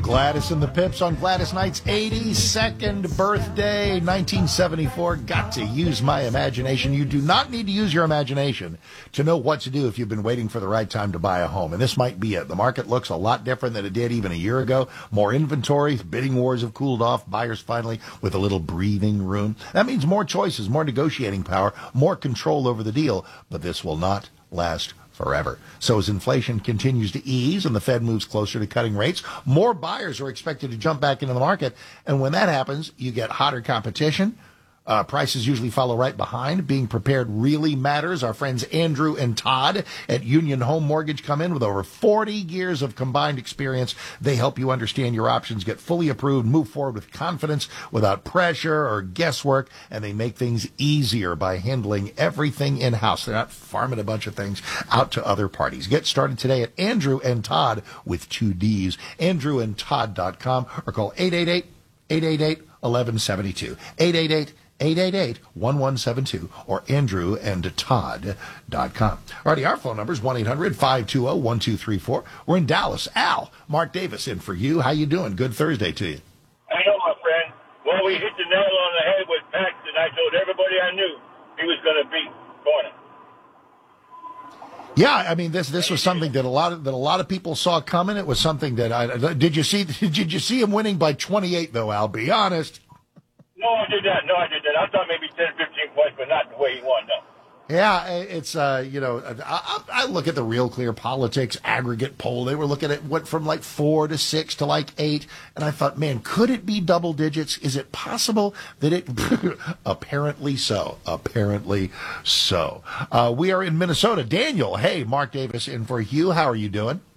Gladys and the Pips on Gladys Knight's 82nd birthday, 1974. Got to use my imagination. You do not need to use your imagination to know what to do if you've been waiting for the right time to buy a home. And this might be it. The market looks a lot different than it did even a year ago. More inventory, bidding wars have cooled off, buyers finally with a little breathing room. That means more choices, more negotiating power, more control over the deal. But this will not last forever. So as inflation continues to ease and the Fed moves closer to cutting rates, more buyers are expected to jump back into the market. And when that happens, you get hotter competition. Prices usually follow right behind. Being prepared really matters. Our friends Andrew and Todd at Union Home Mortgage come in with over 40 years of combined experience. They help you understand your options, get fully approved, move forward with confidence without pressure or guesswork, and they make things easier by handling everything in-house. They're not farming a bunch of things out to other parties. Get started today at Andrew and Todd with 2 Ds, andrewandtodd.com, or call 888-888-1172, 888-1172 or andrewandtodd.com. Alrighty, our phone number is 1-800-520-1234. We're in Dallas. Al, Mark Davis in for you. How you doing? Good Thursday to you. I know, my friend. Well, we hit the nail on the head with Paxton. I told everybody I knew he was going to beat Corner. Yeah, I mean this was something that a lot of people saw coming. It was something that did you see him winning by 28 though, Al? Be honest. No, I did that. I thought maybe 10, 15 points, but not the way he won, no. Yeah, it's, I look at the Real Clear Politics aggregate poll. They were looking at what from like 4 to 6 to like 8. And I thought, man, could it be double digits? Is it possible that it, apparently so. We are in Minnesota. Daniel, hey, Mark Davis in for you. How are you doing?